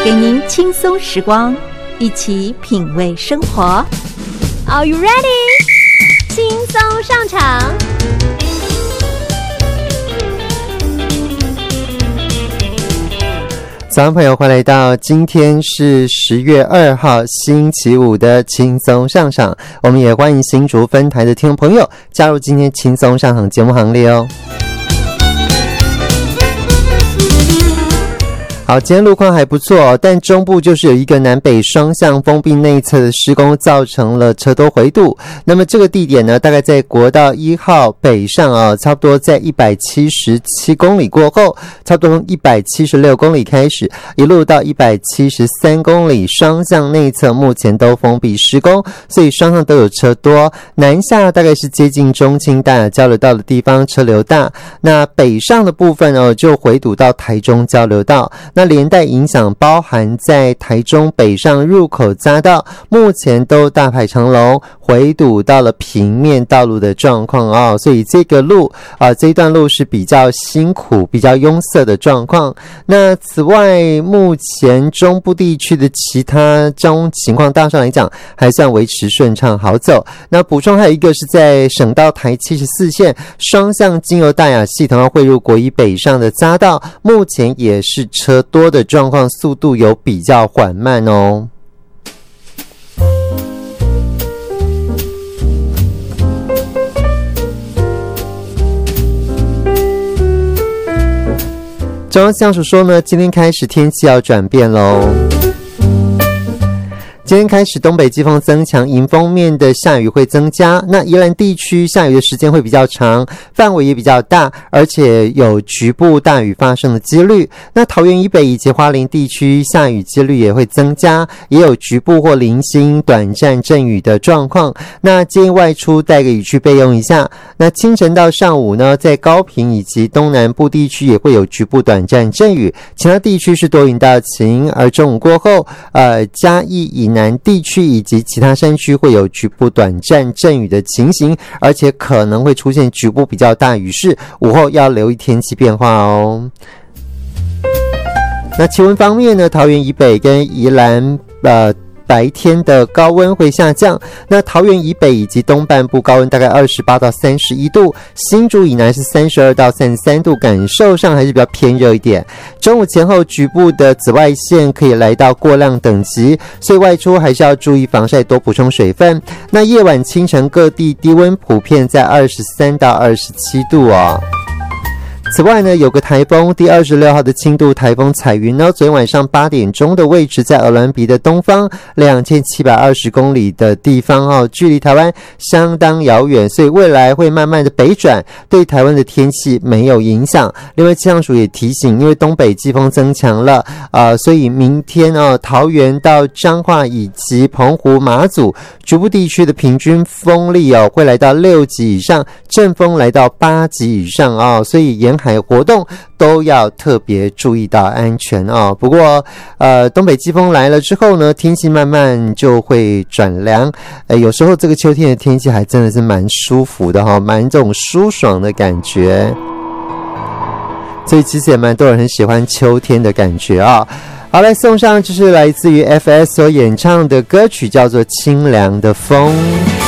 给您轻松时光，一起品味生活。 Are you ready？ 轻松上场。 早上朋友，欢迎来到今天是10月2号星期五的轻松上场。我们也欢迎新竹分台的听众朋友加入今天轻松上场节目行列哦。好，今天路况还不错，但中部就是有一个南北双向封闭内侧的施工，造成了车多回堵。那么这个地点呢，大概在国道1号北上差不多在177公里过后，差不多从176公里开始，一路到173公里，双向内侧目前都封闭施工，所以双向都有车多。南下大概是接近中清大雅交流道的地方车流大，那北上的部分就回堵到台中交流道。那连带影响包含在台中北上入口匝道，目前都大排长龙，回堵到了平面道路的状况所以这个路这一段路是比较辛苦、比较拥塞的状况。那此外，目前中部地区的其他交通情况大上来讲还算维持顺畅好走。那补充还有一个是在省道台74线双向经由大雅系统要汇入国一北上的匝道，目前也是车多的状况，速度有比较缓慢哦。中央气象署说呢，今天开始天气要转变咯。今天开始东北季风增强，迎风面的下雨会增加，那宜兰地区下雨的时间会比较长，范围也比较大，而且有局部大雨发生的几率。那桃园以北以及花莲地区下雨几率也会增加，也有局部或零星短暂阵雨的状况。那建议外出带个雨具备用一下。那清晨到上午呢，在高屏以及东南部地区也会有局部短暂阵雨，其他地区是多云到晴。而中午过后嘉义以南地区以及其他山区会有局部短暂阵雨的情形，而且可能会出现局部比较大雨势，午后要留意天气变化哦。那气温方面呢，桃园以北跟宜兰白天的高温会下降，那桃园以北以及东半部高温大概28到31度，新竹以南是32到33度，感受上还是比较偏热一点。中午前后局部的紫外线可以来到过量等级，所以外出还是要注意防晒，多补充水分。那夜晚清晨各地低温普遍在23到27度哦。此外呢，有个台风，第26号的轻度台风彩云呢，昨天晚上8点钟的位置在鹅銮鼻的东方2720公里的地方距离台湾相当遥远，所以未来会慢慢的北转，对台湾的天气没有影响。另外气象署也提醒，因为东北季风增强了所以明天桃园到彰化以及澎湖马祖局部地区的平均风力会来到6级以上，阵风来到8级以上所以沿海活动都要特别注意到安全不过东北季风来了之后呢，天气慢慢就会转凉有时候这个秋天的天气还真的是蛮舒服的蛮这种舒爽的感觉，所以其实也蛮多人很喜欢秋天的感觉好，来送上就是来自于 FS 所演唱的歌曲，叫做《清凉的风》。